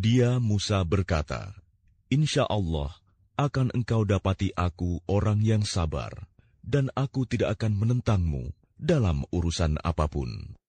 Dia Musa berkata, "Insya Allah akan engkau dapati aku orang yang sabar, dan aku tidak akan menentangmu dalam urusan apapun."